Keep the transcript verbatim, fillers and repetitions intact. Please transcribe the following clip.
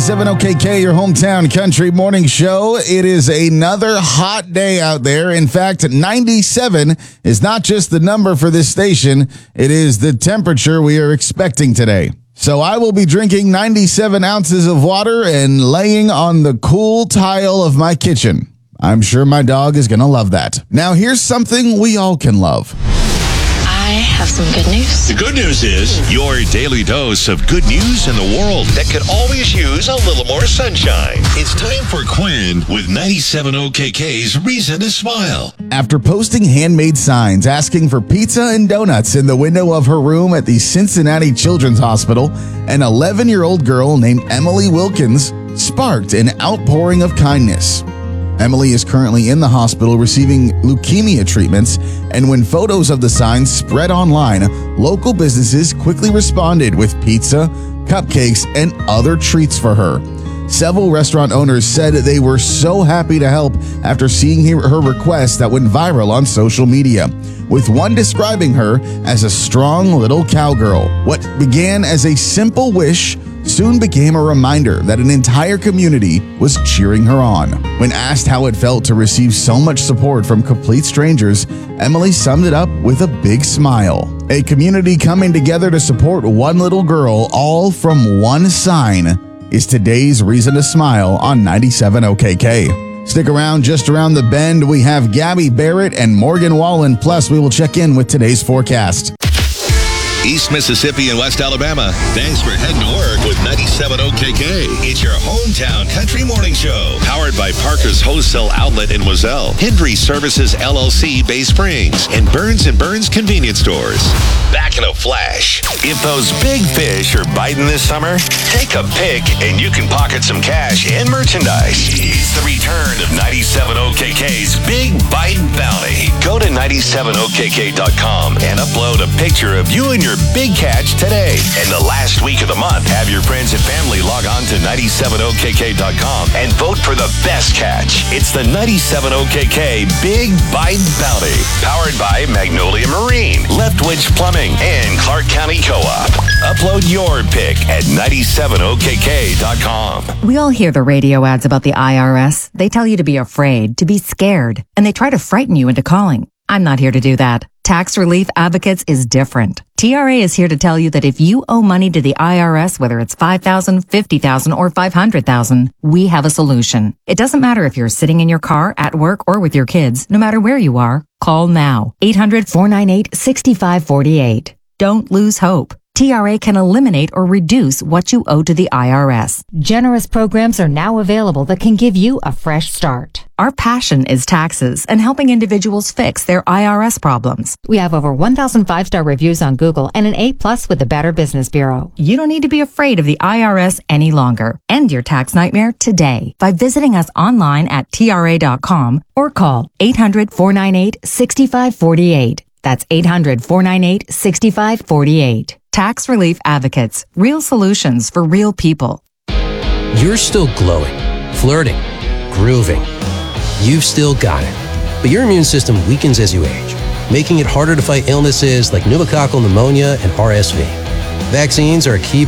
ninety-seven O K K, your hometown country morning show. It is another hot day out there. In fact, ninety-seven is not just the number for this station. It is the temperature we are expecting today. So I will be drinking ninety-seven ounces of water and laying on the cool tile of my kitchen. I'm sure my dog is going to love that. Now, here's something we all can love. I have some good news. The good news is your daily dose of good news in the world that could always use a little more sunshine. It's time for Quinn with ninety-seven O K K's Reason to Smile. After posting handmade signs asking for pizza and donuts in the window of her room at the Cincinnati Children's Hospital, an eleven-year-old girl named Emily Wilkins sparked an outpouring of kindness. Emily is currently in the hospital receiving leukemia treatments, and when photos of the signs spread online, local businesses quickly responded with pizza, cupcakes, and other treats for her. Several restaurant owners said they were so happy to help after seeing her request that went viral on social media, with one describing her as a strong little cowgirl. What began as a simple wish soon became a reminder that an entire community was cheering her on. When asked how it felt to receive so much support from complete strangers, Emily summed it up with a big smile. A community coming together to support one little girl, all from one sign, is today's Reason to Smile on ninety-seven O K K. Stick around. Just around the bend, we have Gabby Barrett and Morgan Wallen. Plus, we will check in with today's forecast. East Mississippi and West Alabama, thanks for heading to work with ninety-seven O K K. It's your hometown country morning show, powered by Parker's Wholesale Outlet in Wazelle, Hendry Services L L C Bay Springs, and Burns and Burns convenience stores. Back in a flash. If those big fish are biting this summer, take a pic and you can pocket some cash and merchandise. It's the return of ninety-seven O K K's Big Bite Bounty. Go to ninety-seven O K K dot com and upload a picture of you and your big catch today. And the last week of the month, have your friends and family log on to ninety-seven O K K dot com and vote for the best catch. It's the ninety-seven O K K Big Bite Bounty, powered by Magnolia Marine, Leftwich Plumbing, and Clark County Co-op. Upload your pic at ninety-seven O K K dot com. We all hear the radio ads about the I R S. They tell you to be afraid, to be scared, and they try to frighten you into calling. I'm not here to do that. Tax Relief Advocates is different. T R A is here to tell you that if you owe money to the I R S, whether it's five thousand dollars, fifty thousand dollars, or five hundred thousand dollars, we have a solution. It doesn't matter if you're sitting in your car, at work, or with your kids. No matter where you are, call now. eight hundred, four nine eight, six five four eight. Don't lose hope. T R A can eliminate or reduce what you owe to the I R S. Generous programs are now available that can give you a fresh start. Our passion is taxes and helping individuals fix their I R S problems. We have over one thousand five-star reviews on Google and an A plus with the Better Business Bureau. You don't need to be afraid of the I R S any longer. End your tax nightmare today by visiting us online at T R A dot com or call eight hundred, four nine eight, six five four eight. That's eight hundred, four nine eight, six five four eight. Tax Relief Advocates. Real solutions for real people. You're still glowing, flirting, grooving. You've still got it. But your immune system weakens as you age, making it harder to fight illnesses like pneumococcal pneumonia and R S V. Vaccines are a key